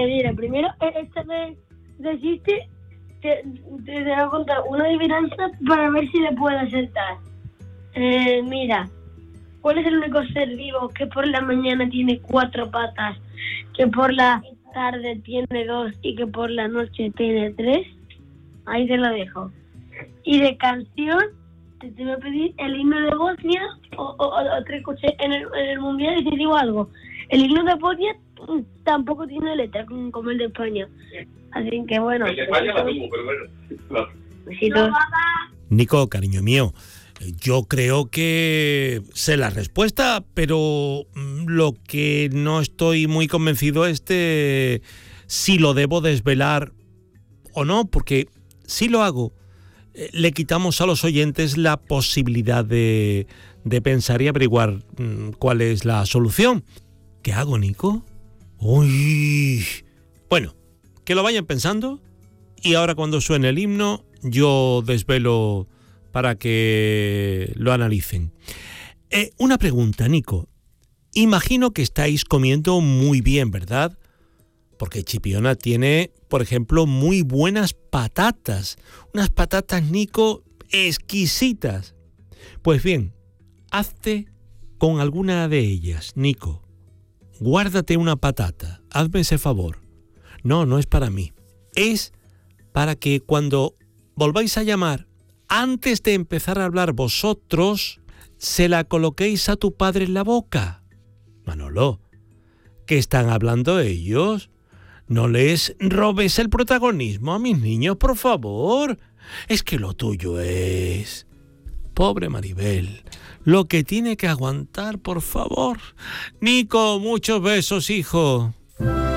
Mira, primero, esta vez deciste, te voy a contar una adivinanza para ver si le puedo acertar. Mira, ¿cuál es el único ser vivo que por la mañana tiene 4 patas, que por la tarde tiene 2 y que por la noche tiene 3? Ahí te lo dejo. Y de canción, te voy a pedir el himno de Bosnia o te escuché en el mundial y te digo algo. El himno de Bosnia tampoco tiene letra como el de España. Así que bueno. El de España la tuvo, pero bueno. Besitos. Nico, cariño mío, yo creo que sé la respuesta, pero lo que no estoy muy convencido es de si lo debo desvelar o no, porque si lo hago, le quitamos a los oyentes la posibilidad de pensar y averiguar cuál es la solución. ¿Qué hago, Nico? Uy. Bueno, que lo vayan pensando y ahora cuando suene el himno yo desvelo para que lo analicen. Una pregunta, Nico. Imagino que estáis comiendo muy bien, ¿verdad? Porque Chipiona tiene, por ejemplo, muy buenas patatas. Unas patatas, Nico, exquisitas. Pues bien, hazte con alguna de ellas, Nico. Guárdate una patata. Hazme ese favor. No es para mí. Es para que cuando volváis a llamar, antes de empezar a hablar vosotros, se la coloquéis a tu padre en la boca. Manolo, ¿qué están hablando ellos? No les robes el protagonismo a mis niños, por favor. Es que lo tuyo es... Pobre Maribel, lo que tiene que aguantar, por favor. Nico, muchos besos, hijo.